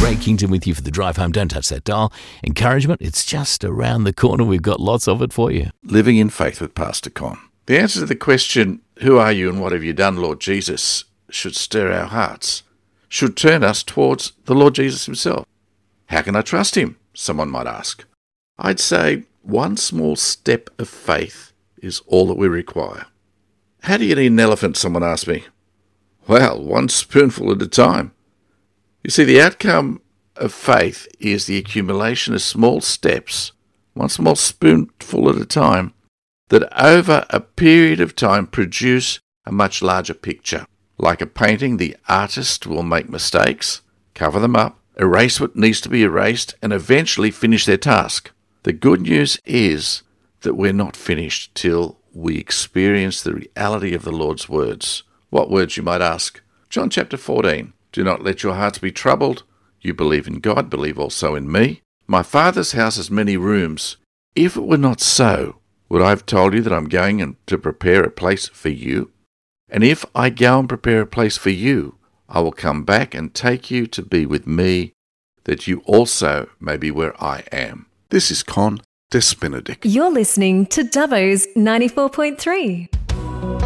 Ray Kington with you for the drive home. Don't touch that dial. Encouragement, it's just around the corner. We've got lots of it for you. Living in Faith with Pastor Con. The answer to the question, who are you and what have you done, Lord Jesus, should stir our hearts, should turn us towards the Lord Jesus himself. How can I trust him? Someone might ask. I'd say one small step of faith is all that we require. How do you eat an elephant, someone asked me. Well, one spoonful at a time. You see, the outcome of faith is the accumulation of small steps, one small spoonful at a time, that over a period of time produce a much larger picture. Like a painting, the artist will make mistakes, cover them up, erase what needs to be erased, and eventually finish their task. The good news is that we're not finished till we experience the reality of the Lord's words. What words, you might ask? John chapter 14. Do not let your hearts be troubled. You believe in God, believe also in me. My Father's house has many rooms. If it were not so, would I have told you that I'm going to prepare a place for you? And if I go and prepare a place for you, I will come back and take you to be with me, that you also may be where I am. This is Con Des Benedict. You're listening to Dubbo's 94.3.